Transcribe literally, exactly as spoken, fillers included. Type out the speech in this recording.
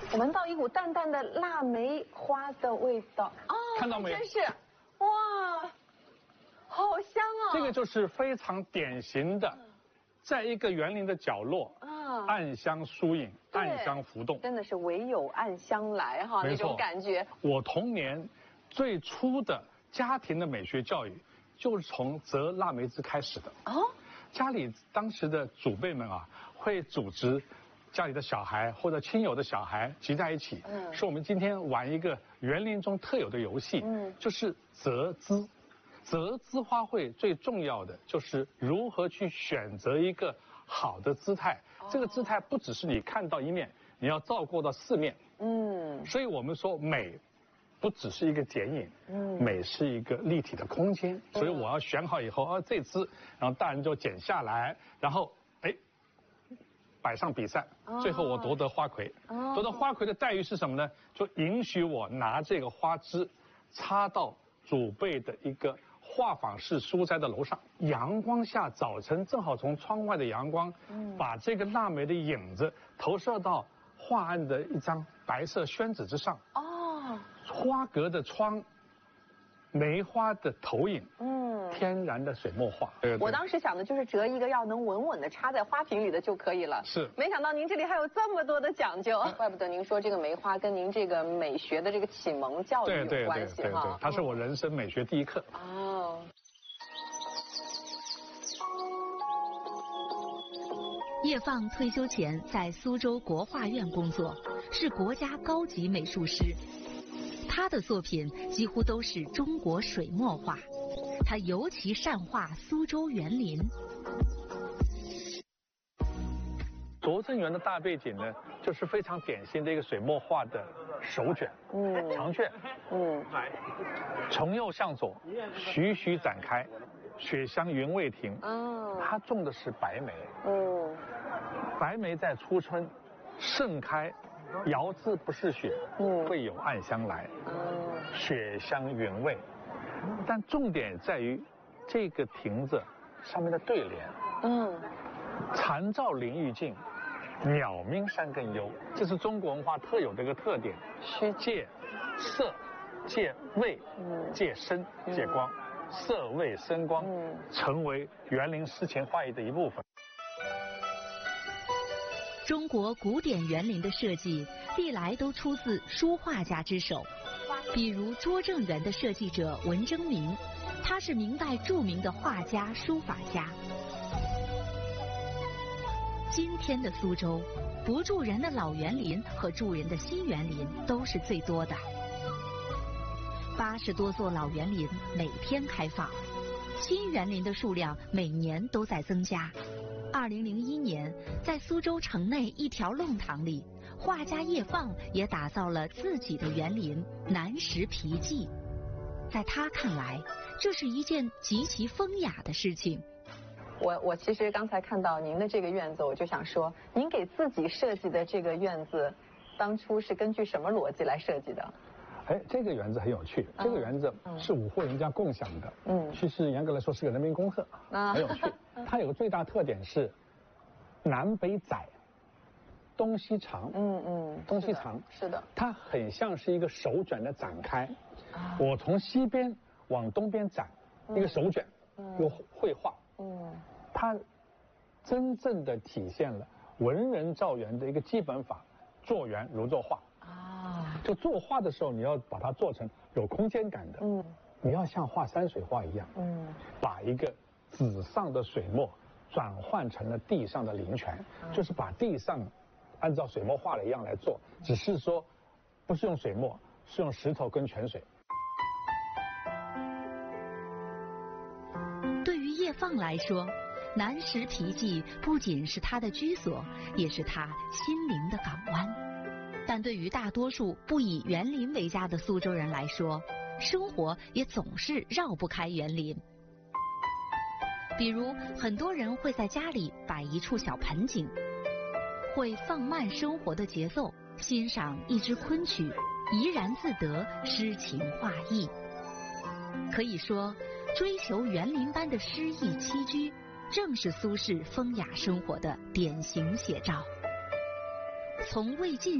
我闻到一股淡淡的腊梅花的味道。哦， 看到没有？ 真是，哇，好香啊！ 这个就是非常典型的，在一个园林的角落，啊，暗香疏影，暗香浮动， 真的是唯有暗香来哈，那种感觉。 我童年最初的家庭的美学教育，就是从择腊梅枝开始的。哦，家里当时的祖辈们啊，会组织家里的小孩或者亲友的小孩集在一起，嗯，说我们今天玩一个园林中特有的游戏，嗯，就是择枝。择枝花卉最重要的就是如何去选择一个好的姿态。哦，这个姿态不只是你看到一面，你要照顾到四面。嗯，所以我们说美不只是一个剪影，嗯，美是一个立体的空间。所以我要选好以后，啊，这枝，然后大人就剪下来，然后哎摆上比赛，最后我夺得花魁。哦，夺得花魁的待遇是什么呢？就允许我拿这个花枝插到祖辈的一个画舫式书斋的楼上，阳光下，早晨正好从窗外的阳光，嗯，把这个腊梅的影子投射到画案的一张白色宣纸之上。哦，花格的窗，梅花的投影，嗯，天然的水墨画。对对对， 我当时想的就是折一个要能稳稳的插在花瓶里的就可以了。 是， 没想到您这里还有这么多的讲究，怪不得您说这个梅花跟您这个美学的这个启蒙教育有关系哈。 对对对对对，它是我人生美学第一课。哦。 叶放退休前在苏州国画院工作，是国家高级美术师。他的作品几乎都是中国水墨画，他尤其善画苏州园林。 拙政园的大背景呢，就是非常典型的一个水墨画的手卷，嗯，长卷，嗯，从右向左，徐徐展开，雪香云未停。嗯，它种的是白梅，嗯，白梅在初春盛开，遥知不是雪，嗯，会有暗香来，嗯，雪香云味。但重点在于这个亭子上面的对联，嗯，残照林愈静，鸟鸣山更幽，这是中国文化特有的一个特点，需借色、借味、借声、借光，色味声光成为园林诗情画意的一部分。 中国古典园林的设计历来都出自书画家之手，比如拙政园的设计者文征明，他是明代著名的画家、书法家。今天的苏州，不住人的老园林和住人的新园林都是最多的。八十多座老园林每天开放，新园林的数量每年都在增加。二零零一年，在苏州城内一条弄堂里，画家叶放也打造了自己的园林南石皮记。在他看来，这是一件极其风雅的事情。 我我其实刚才看到您的这个院子，我就想说，您给自己设计的这个院子，当初是根据什么逻辑来设计的？ 哎，这个园子很有趣，嗯、这个园子是五户人家共享的，嗯，其实严格来说是个人民公社，啊，很有趣。它有个最大特点是南北窄，东西长，嗯嗯，东西长， 是的， 它很像是一个手卷的展开。啊、我从西边往东边展，嗯、一个手卷，嗯、一个绘画，嗯，它真正的体现了文人造园的一个基本法：做园如做画。啊，就作画的时候，你要把它做成有空间感的，嗯，你要像画山水画一样，嗯，把一个纸上的水墨转换成了地上的林泉，嗯、就是把地上按照水墨画的一样来做，只是说不是用水墨，是用石头跟泉水。 对于叶放来说，南石皮记不仅是他的居所，也是他心灵的港湾。但对于大多数不以园林为家的苏州人来说，生活也总是绕不开园林。比如，很多人会在家里摆一处小盆景，会放慢生活的节奏，欣赏一支昆曲，怡然自得，诗情画意。可以说，追求园林般的诗意栖居，正是苏轼风雅生活的典型写照。从魏晋